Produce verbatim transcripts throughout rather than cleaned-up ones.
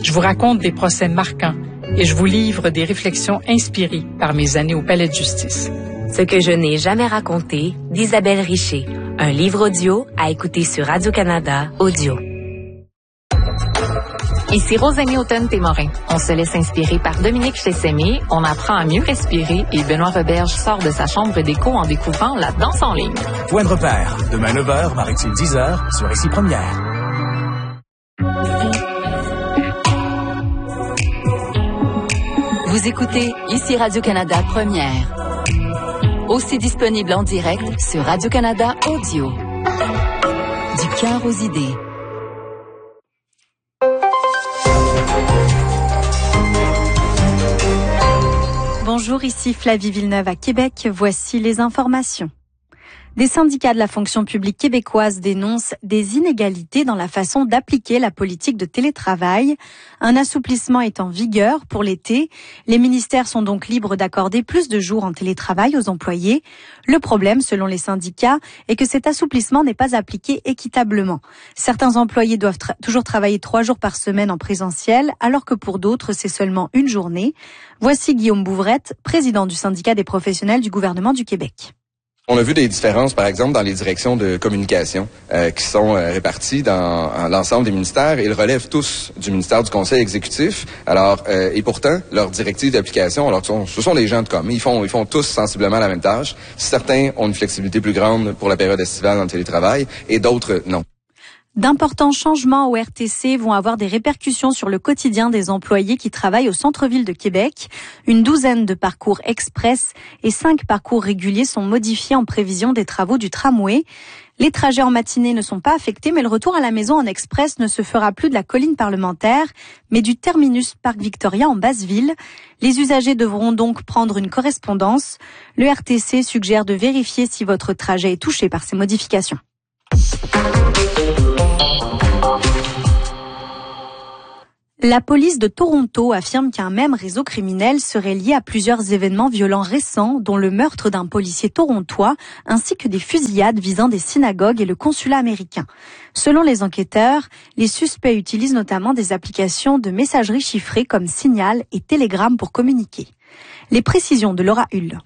Je vous raconte des procès marquants et je vous livre des réflexions inspirées par mes années au Palais de justice. Ce que je n'ai jamais raconté d'Isabelle Richer. Un livre audio à écouter sur Radio-Canada Audio. Ici Rosemée Automne-Témorin. On se laisse inspirer par Dominique Chessemé, on apprend à mieux respirer et Benoît Roberge sort de sa chambre d'écho en découvrant la danse en ligne. Point de repère, demain neuf heures, Marie-Tille dix heures, sur Ici Première. Vous écoutez Ici Radio-Canada Première. Aussi disponible en direct sur Radio-Canada Audio. Du cœur aux idées. Bonjour, ici Flavie Villeneuve à Québec. Voici les informations. Des syndicats de la fonction publique québécoise dénoncent des inégalités dans la façon d'appliquer la politique de télétravail. Un assouplissement est en vigueur pour l'été. Les ministères sont donc libres d'accorder plus de jours en télétravail aux employés. Le problème, selon les syndicats, est que cet assouplissement n'est pas appliqué équitablement. Certains employés doivent tra- toujours travailler trois jours par semaine en présentiel, alors que pour d'autres, c'est seulement une journée. Voici Guillaume Bouvrette, président du syndicat des professionnels du gouvernement du Québec. On a vu des différences, par exemple, dans les directions de communication euh, qui sont euh, réparties dans l'ensemble des ministères et ils relèvent tous du ministère du Conseil exécutif. Alors, euh, et pourtant, leurs directives d'application, alors sont, ce sont des gens de com. Ils font, ils font tous sensiblement la même tâche. Certains ont une flexibilité plus grande pour la période estivale dans le télétravail et d'autres non. D'importants changements au R T C vont avoir des répercussions sur le quotidien des employés qui travaillent au centre-ville de Québec. Une douzaine de parcours express et cinq parcours réguliers sont modifiés en prévision des travaux du tramway. Les trajets en matinée ne sont pas affectés, mais le retour à la maison en express ne se fera plus de la colline parlementaire, mais du terminus Parc Victoria en Basse-Ville. Les usagers devront donc prendre une correspondance. Le R T C suggère de vérifier si votre trajet est touché par ces modifications. La police de Toronto affirme qu'un même réseau criminel serait lié à plusieurs événements violents récents, dont le meurtre d'un policier torontois, ainsi que des fusillades visant des synagogues et le consulat américain. Selon les enquêteurs, les suspects utilisent notamment des applications de messagerie chiffrée comme Signal et Telegram pour communiquer. Les précisions de Laura Hull.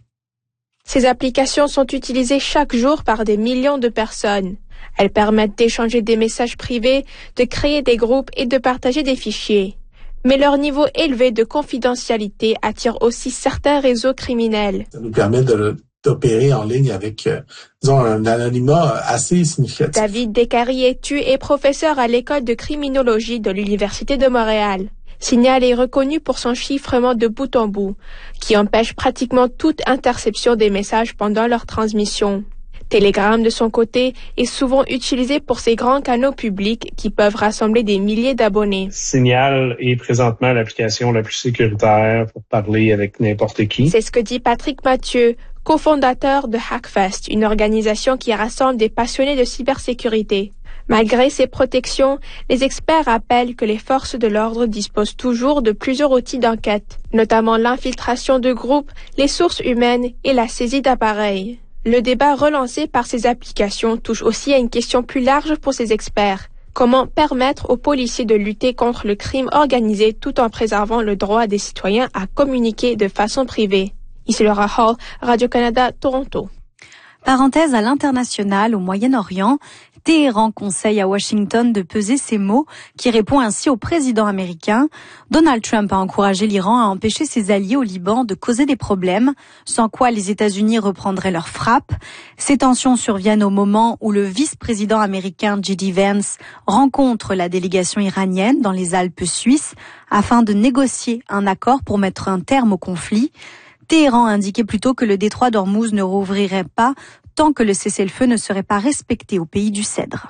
Ces applications sont utilisées chaque jour par des millions de personnes. Elles permettent d'échanger des messages privés, de créer des groupes et de partager des fichiers. Mais leur niveau élevé de confidentialité attire aussi certains réseaux criminels. Ça nous permet de, d'opérer en ligne avec, euh, disons, un anonymat assez significatif. David Descarrier-Tu est professeur à l'école de criminologie de l'Université de Montréal. Signal est reconnu pour son chiffrement de bout en bout, qui empêche pratiquement toute interception des messages pendant leur transmission. Telegram, de son côté, est souvent utilisé pour ses grands canaux publics qui peuvent rassembler des milliers d'abonnés. Signal est présentement l'application la plus sécuritaire pour parler avec n'importe qui. C'est ce que dit Patrick Mathieu, cofondateur de Hackfest, une organisation qui rassemble des passionnés de cybersécurité. Malgré ces protections, les experts rappellent que les forces de l'ordre disposent toujours de plusieurs outils d'enquête, notamment l'infiltration de groupes, les sources humaines et la saisie d'appareils. Le débat relancé par ces applications touche aussi à une question plus large pour ces experts. Comment permettre aux policiers de lutter contre le crime organisé tout en préservant le droit des citoyens à communiquer de façon privée? Ici Laura Hall, Radio-Canada, Toronto. Parenthèse à l'international, au Moyen-Orient, Téhéran conseille à Washington de peser ses mots, qui répond ainsi au président américain. Donald Trump a encouragé l'Iran à empêcher ses alliés au Liban de causer des problèmes, sans quoi les États-Unis reprendraient leurs frappes. Ces tensions surviennent au moment où le vice-président américain J D Vance rencontre la délégation iranienne dans les Alpes suisses afin de négocier un accord pour mettre un terme au conflit. Téhéran a indiqué plutôt que le détroit d'Ormuz ne rouvrirait pas tant que le cessez-le-feu ne serait pas respecté au pays du Cèdre.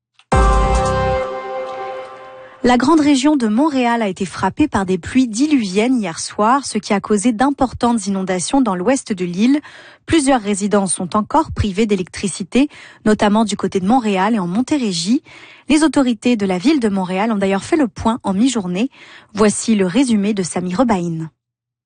La grande région de Montréal a été frappée par des pluies diluviennes hier soir, ce qui a causé d'importantes inondations dans l'ouest de l'île. Plusieurs résidents sont encore privés d'électricité, notamment du côté de Montréal et en Montérégie. Les autorités de la ville de Montréal ont d'ailleurs fait le point en mi-journée. Voici le résumé de Sami Rebaïn.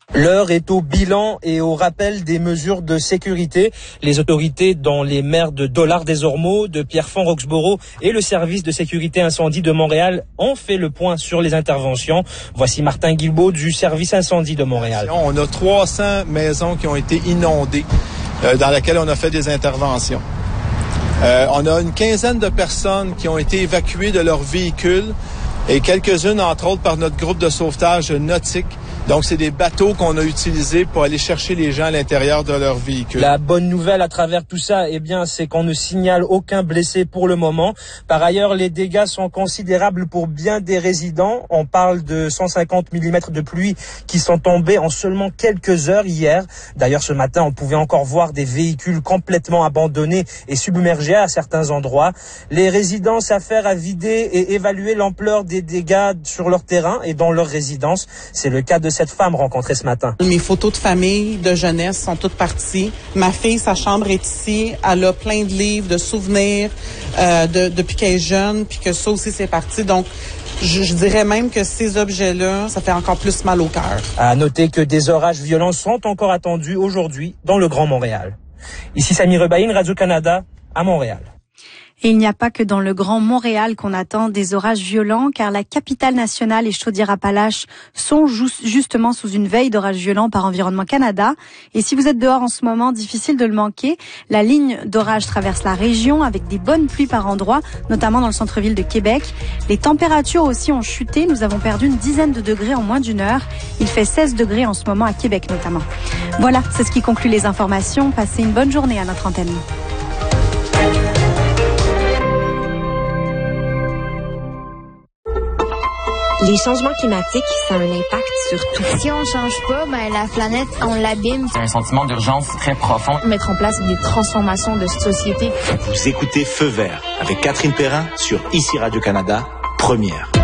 L'heure est au bilan et au rappel des mesures de sécurité. Les autorités dans les maires de Dollard-des-Ormeaux, de Pierrefonds-Roxboro et le service de sécurité incendie de Montréal ont fait le point sur les interventions. Voici Martin Guilbeault du service incendie de Montréal. On a trois cents maisons qui ont été inondées, euh, dans lesquelles on a fait des interventions. Euh, on a une quinzaine de personnes qui ont été évacuées de leurs véhicules et quelques-unes, entre autres, par notre groupe de sauvetage nautique. Donc, c'est des bateaux qu'on a utilisés pour aller chercher les gens à l'intérieur de leur véhicule. La bonne nouvelle à travers tout ça, eh bien, c'est qu'on ne signale aucun blessé pour le moment. Par ailleurs, les dégâts sont considérables pour bien des résidents. On parle de cent cinquante millimètres de pluie qui sont tombés en seulement quelques heures hier. D'ailleurs, ce matin, on pouvait encore voir des véhicules complètement abandonnés et submergés à certains endroits. Les résidents s'affairent à vider et évaluer l'ampleur des dégâts sur leur terrain et dans leur résidence. C'est le cas de cette femme rencontrée ce matin. Mes photos de famille, de jeunesse sont toutes parties. Ma fille, sa chambre est ici. Elle a plein de livres, de souvenirs euh, de, depuis qu'elle est jeune, puis que ça aussi, c'est parti. Donc, je, je dirais même que ces objets-là, ça fait encore plus mal au cœur. À noter que des orages violents sont encore attendus aujourd'hui dans le Grand Montréal. Ici Samy Rebaïne, Radio-Canada, à Montréal. Et il n'y a pas que dans le Grand Montréal qu'on attend des orages violents, car la capitale nationale et Chaudière-Appalaches sont justement sous une veille d'orages violents par Environnement Canada. Et si vous êtes dehors en ce moment, difficile de le manquer, la ligne d'orage traverse la région avec des bonnes pluies par endroits, notamment dans le centre-ville de Québec. Les températures aussi ont chuté. Nous avons perdu une dizaine de degrés en moins d'une heure. Il fait seize degrés en ce moment à Québec notamment. Voilà, c'est ce qui conclut les informations. Passez une bonne journée à notre antenne. Les changements climatiques, ça a un impact sur tout. Si on change pas, ben la planète, on l'abîme. C'est un sentiment d'urgence très profond. Mettre en place des transformations de société. Vous écoutez Feu vert avec Catherine Perrin sur Ici Radio-Canada, première.